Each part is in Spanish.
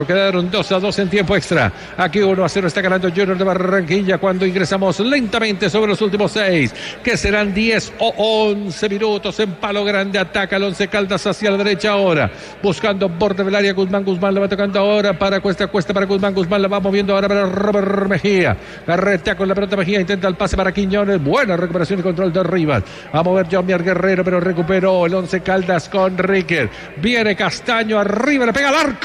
Quedaron 2-2 en tiempo extra. Aquí 1-0 está ganando Junior de Barranquilla cuando ingresamos lentamente sobre los últimos 6, que serán 10 o 11 minutos. En palo grande ataca el Once Caldas hacia la derecha ahora, buscando borde del área. Guzmán le va tocando ahora para Cuesta para Guzmán la va moviendo ahora para Robert Mejía. Carretea con la pelota Mejía, intenta el pase para Quiñones. Buena recuperación y control de Rivas. A mover Jomier Guerrero, pero recuperó el Once Caldas con Riquer. Viene Castaño arriba, le pega al arco.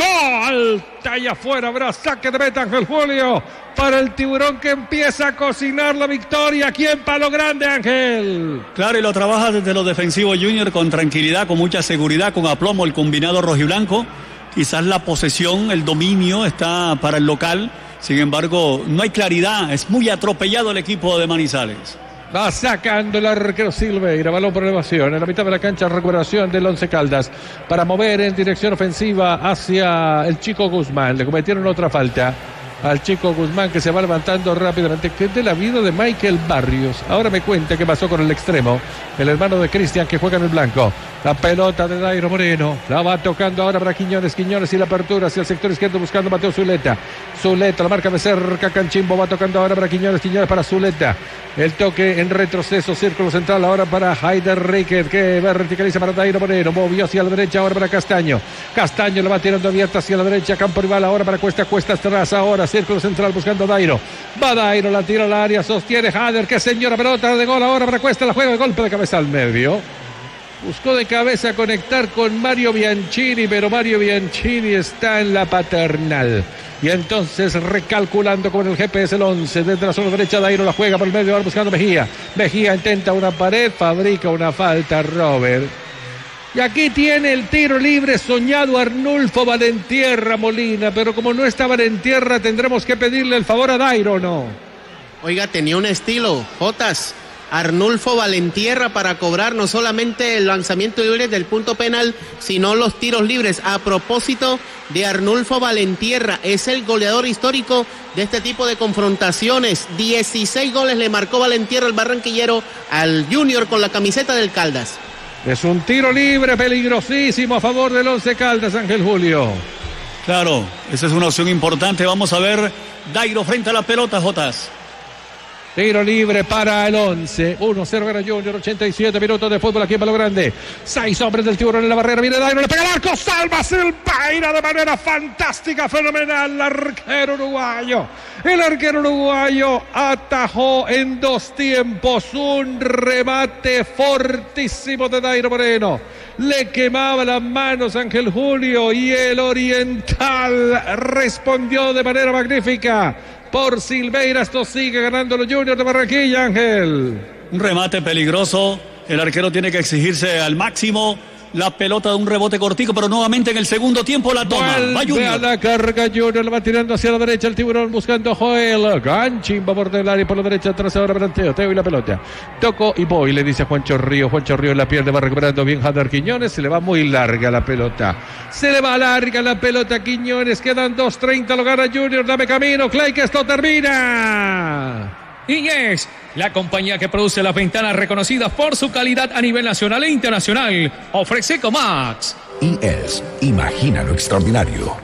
Allá afuera habrá saque de meta, Ángel Julio, para el Tiburón, que empieza a cocinar la victoria aquí en Palo Grande, Ángel. Claro, y lo trabaja desde lo defensivo Junior con tranquilidad, con mucha seguridad, con aplomo el combinado rojiblanco. Quizás la posesión, el dominio está para el local, sin embargo no hay claridad, es muy atropellado el equipo de Manizales. Va sacando el arquero Silveira, balón por elevación, en la mitad de la cancha, recuperación del Once Caldas para mover en dirección ofensiva hacia el Chico Guzmán. Le cometieron otra falta al Chico Guzmán, que se va levantando rápidamente, que es de la vida de Michael Barrios. Ahora me cuenta qué pasó con el extremo, el hermano de Cristian, que juega en el blanco. La pelota de Dairo Moreno, la va tocando ahora para Quiñones y la apertura hacia el sector izquierdo buscando Mateo Zuleta, la marca de cerca, Canchimbo va tocando ahora para Quiñones para Zuleta, el toque en retroceso, círculo central ahora para Haider Riquer, que verticaliza para Dairo Moreno, movió hacia la derecha ahora para Castaño le va tirando abierta hacia la derecha, campo rival ahora para Cuesta atrás, ahora círculo central buscando a Dairo, va Dairo, la tira al área, sostiene Haider, que señora pelota de gol ahora para Cuesta, la juega de golpe de cabeza al medio. Buscó de cabeza conectar con Mario Bianchini, pero Mario Bianchini está en la paternal. Y entonces recalculando con el GPS el 11. Desde la zona derecha Dairo la juega por el medio, ahora buscando Mejía. Mejía intenta una pared, fabrica una falta Robert. Y aquí tiene el tiro libre soñado Arnulfo Valentierra Molina. Pero como no está Valentierra, tendremos que pedirle el favor a Dairo, ¿no? Oiga, tenía un estilo, Jotas. Arnulfo Valentierra para cobrar no solamente el lanzamiento libre del punto penal, sino los tiros libres. A propósito de Arnulfo Valentierra, es el goleador histórico de este tipo de confrontaciones. 16 goles le marcó Valentierra, el barranquillero, al Junior con la camiseta del Caldas. Es un tiro libre peligrosísimo a favor del Once Caldas, Ángel Julio. Claro, esa es una opción importante. Vamos a ver Dairo frente a la pelota, Jotas. Tiro libre para el 11. 1-0 gana Junior, 87 minutos de fútbol aquí en Palo Grande. 6 hombres del Tiburón en la barrera. Viene Dairo, le pega el arco. Salva Silveira de manera fantástica, fenomenal. El arquero uruguayo atajó en 2 tiempos un remate fortísimo de Dairo Moreno. Le quemaba las manos Ángel Julio y el oriental respondió de manera magnífica. Por Silveira, esto sigue ganando los Juniors de Barranquilla, Ángel. Un remate peligroso, el arquero tiene que exigirse al máximo. La pelota de un rebote cortico, pero nuevamente en el segundo tiempo la toma. Va Junior. A la carga Junior, la va tirando hacia la derecha el Tiburón buscando Joel. Canchimbo por del área por la derecha, atrás ahora para Teo y la pelota. Toco y voy, le dice Juancho Río. Juancho Río la pierde, va recuperando bien Jader Quiñones. Se le va muy larga la pelota. Quiñones. Quedan 2:30, lo gana Junior. Dame camino, Clay, que esto termina. IES, la compañía que produce las ventanas reconocidas por su calidad a nivel nacional e internacional, ofrece Comax. IES, imagina lo extraordinario.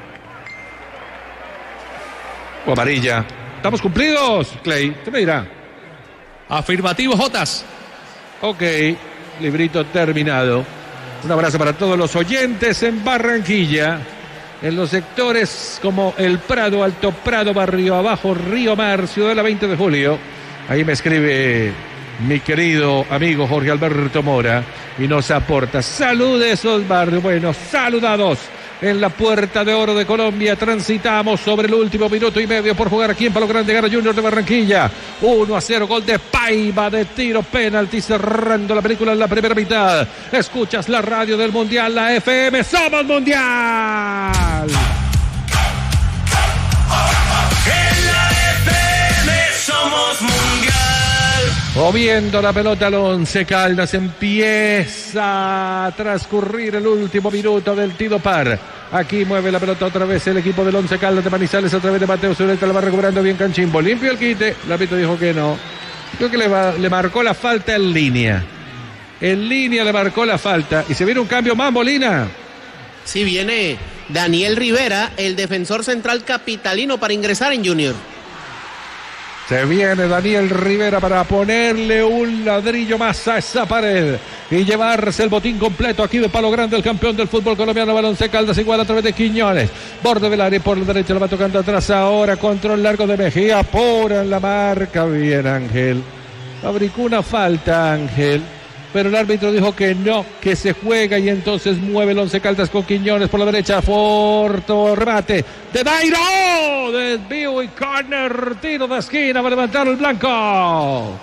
O amarilla. ¿Estamos cumplidos, Clay? ¿Qué me dirá? Afirmativo, Jotas. Ok, librito terminado. Un abrazo para todos los oyentes en Barranquilla. En los sectores como El Prado, Alto Prado, Barrio Abajo, Río Mar, Ciudadela 20 de Julio. Ahí me escribe mi querido amigo Jorge Alberto Mora y nos aporta. Salude esos barrios. Bueno, saludados. En la Puerta de Oro de Colombia transitamos sobre el último minuto y medio por jugar aquí en Palo Grande. Gana Junior de Barranquilla 1-0, gol de Paiva de tiro penalti, cerrando la película en la primera mitad. Escuchas la radio del Mundial, la FM. ¡Somos Mundial! En la FM somos Mundial. Moviendo la pelota al Once Caldas, empieza a transcurrir el último minuto del Tido Par. Aquí mueve la pelota otra vez el equipo del Once Caldas de Manizales a través de Mateo Zuleta, la va recuperando bien Canchimbo. Limpio el quite, el árbitro dijo que no. Creo que le marcó la falta en línea. En línea le marcó la falta y se viene un cambio más, Molina. Sí, viene Daniel Rivera, el defensor central capitalino, para ingresar en Junior. Se viene Daniel Rivera para ponerle un ladrillo más a esa pared y llevarse el botín completo aquí de Palo Grande, el campeón del fútbol colombiano. Once Caldas igual a través de Quiñones. Borde del área por la derecha, lo va tocando atrás ahora. Control largo de Mejía. Apura en la marca. Bien, Ángel. Fabricó una falta, Ángel. Pero el árbitro dijo que no, que se juega y entonces mueve el Once Caldas con Quiñones por la derecha. Forto remate de Dairo. Desvío y corner. Tiro de esquina para levantar el blanco.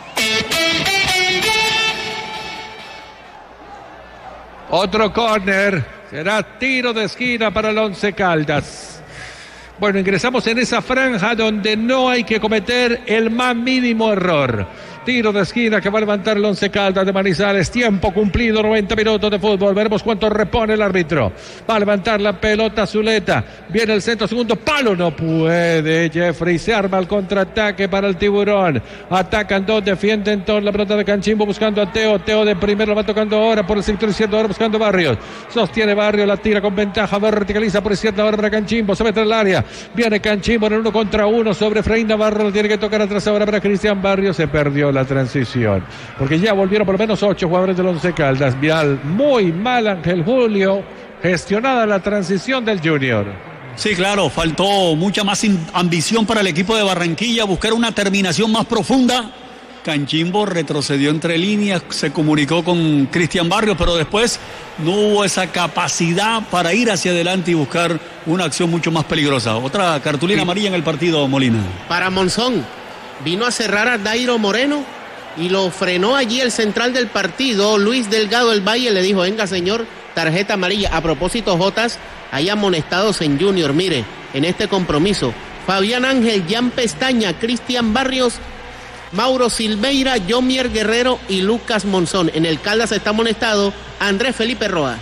Otro corner. Será tiro de esquina para el Once Caldas. Bueno, ingresamos en esa franja donde no hay que cometer el más mínimo error. Tiro de esquina que va a levantar el Once Caldas de Manizales. Tiempo cumplido, 90 minutos de fútbol. Veremos cuánto repone el árbitro. Va a levantar la pelota Zuleta. Viene el centro, segundo palo. No puede Jeffrey. Se arma el contraataque para el Tiburón. Atacan dos, defienden todos la pelota de Canchimbo buscando a Teo. Teo de primero lo va tocando ahora por el sector izquierdo. Ahora buscando Barrios. Sostiene Barrios, la tira con ventaja. Verticaliza por izquierda ahora para Canchimbo. Se mete en el área. Viene Canchimbo en el 1 contra 1 sobre Efraín Navarro. Lo tiene que tocar atrás ahora para Cristian Barrios. Se perdió la transición, porque ya volvieron por lo menos 8 jugadores del Once Caldas. Vial, muy mal Ángel Julio, gestionada la transición del Junior. Sí, claro, faltó mucha más ambición para el equipo de Barranquilla, buscar una terminación más profunda. Canchimbo retrocedió entre líneas, se comunicó con Cristian Barrios, pero después no hubo esa capacidad para ir hacia adelante y buscar una acción mucho más peligrosa. Otra cartulina amarilla en el partido, Molina. Para Monzón, vino a cerrar a Dairo Moreno y lo frenó allí el central del partido, Luis Delgado del Valle. Le dijo: venga señor, tarjeta amarilla. A propósito, Jotas, hay amonestados en Junior, mire, en este compromiso: Fabián Ángel, Jan Pestaña, Cristian Barrios, Mauro Silveira, Yomier Guerrero y Lucas Monzón. En el Caldas está amonestado Andrés Felipe Roa.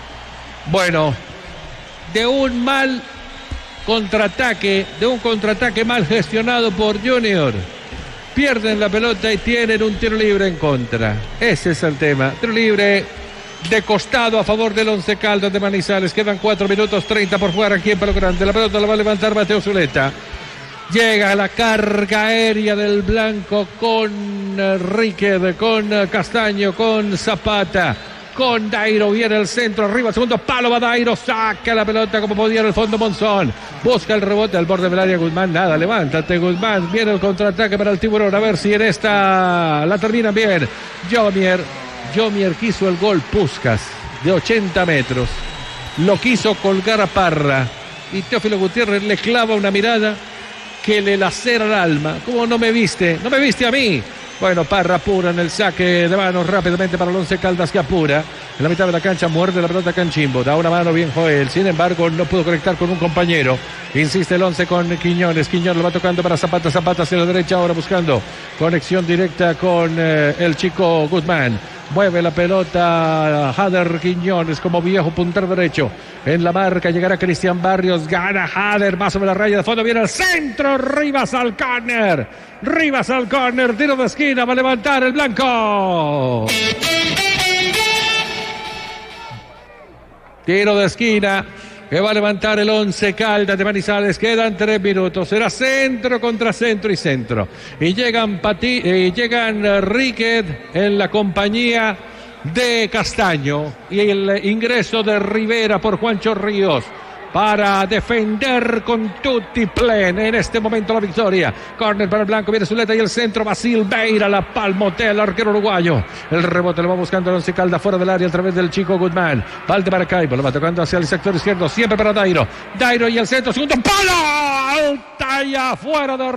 Bueno, de un contraataque mal gestionado por Junior, pierden la pelota y tienen un tiro libre en contra. Ese es el tema. Tiro libre de costado a favor del Once Caldas de Manizales. Quedan 4 minutos 30 por jugar aquí en Palo Grande. La pelota la va a levantar Mateo Zuleta. Llega la carga aérea del blanco con Ríquez, con Castaño, con Zapata, con Dairo. Viene el centro, arriba, segundo palo, va Dairo, saca la pelota como podía en el fondo Monzón. Busca el rebote al borde del área Guzmán, nada, levántate Guzmán. Viene el contraataque para el Tiburón, a ver si en esta la terminan bien. Yomier quiso el gol Puskás de 80 metros. Lo quiso colgar a Parra y Teófilo Gutiérrez le clava una mirada que le lacera el alma. ¿Cómo no me viste? ¿No me viste a mí? Bueno, Parra apura en el saque de manos rápidamente para el Once Caldas, que apura. En la mitad de la cancha muerde la pelota Canchimbo. Da una mano bien Joel. Sin embargo, no pudo conectar con un compañero. Insiste el Once con Quiñones. Quiñones lo va tocando para Zapata. Zapata hacia la derecha ahora buscando conexión directa con el chico Guzmán. Mueve la pelota Hader Quiñones como viejo puntero derecho. En la marca llegará Cristian Barrios. Gana Hader, más sobre la raya de fondo. Viene el centro. Rivas al córner. Tiro de esquina. Va a levantar el blanco. Tiro de esquina que va a levantar el Once Caldas de Manizales. Quedan 3 minutos. Será centro contra centro y centro. Y llegan Ríquez en la compañía de Castaño. Y el ingreso de Rivera por Juancho Ríos para defender con tutti plen en este momento la victoria. Córner para el blanco, viene Zuleta y el centro va Silveira, la palmotea el arquero uruguayo. El rebote lo va buscando el Once Caldas fuera del área a través del chico Guzmán. Valde Maracaibo, lo va tocando hacia el sector izquierdo, siempre para Dairo y el centro, segundo palo, alta y afuera de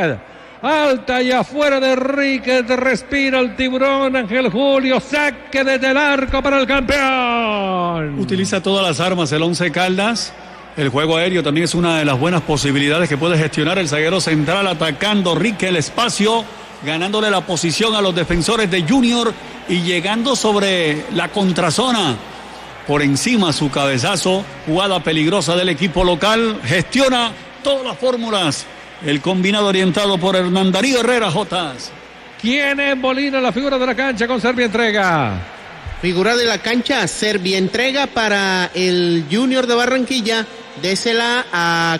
Ríquez. Respira el Tiburón. Ángel Julio, saque desde el arco para el campeón. Utiliza todas las armas el Once Caldas. El juego aéreo también es una de las buenas posibilidades que puede gestionar el zaguero central, atacando Ríquez el espacio, ganándole la posición a los defensores de Junior y llegando sobre la contrazona. Por encima su cabezazo, jugada peligrosa del equipo local, gestiona todas las fórmulas. El combinado orientado por Hernán Darío Herrera, Jotas. ¿Quién es Molina, la figura de la cancha con Servia Entrega? Figura de la cancha, servientrega para el Junior de Barranquilla. Désela a